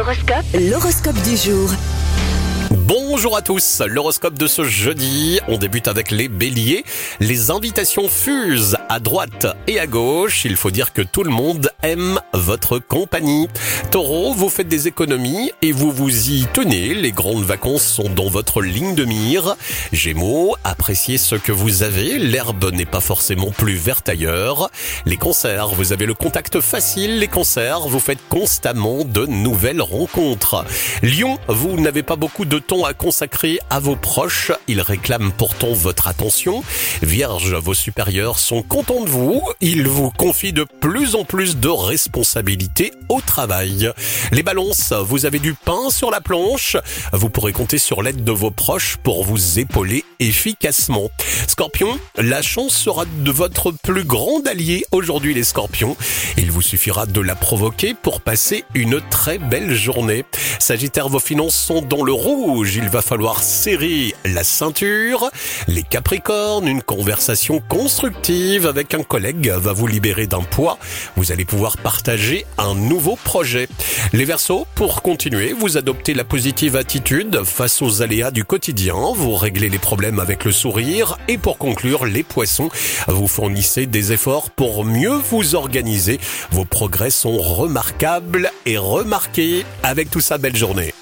L'horoscope du jour. Bonjour à tous, l'horoscope de ce jeudi, on débute avec les béliers. Les invitations fusent à droite et à gauche, il faut dire que tout le monde aime votre compagnie. Taureau, vous faites des économies et vous vous y tenez, les grandes vacances sont dans votre ligne de mire. Gémeaux, appréciez ce que vous avez, l'herbe n'est pas forcément plus verte ailleurs. Les cancers, vous avez le contact facile, les cancers, vous faites constamment de nouvelles rencontres. Lion, vous n'avez pas beaucoup de temps à consacrer à vos proches, ils réclament pourtant votre attention. Vierge, vos supérieurs sont contents de vous, ils vous confient de plus en plus de responsabilités au travail. Les balances, vous avez du pain sur la planche, vous pourrez compter sur l'aide de vos proches pour vous épauler efficacement. Scorpion, la chance sera de votre plus grand allié aujourd'hui les scorpions, il vous suffira de la provoquer pour passer une très belle journée. Sagittaire, vos finances sont dans le rouge, il va falloir serrer la ceinture. Les Capricornes, une conversation constructive avec un collègue va vous libérer d'un poids. Vous allez pouvoir partager un nouveau projet. Les Verseaux, pour continuer, vous adoptez la positive attitude face aux aléas du quotidien. Vous réglez les problèmes avec le sourire. Et pour conclure, les Poissons, vous fournissez des efforts pour mieux vous organiser. Vos progrès sont remarquables et remarqués. Avec tout ça, belle journée.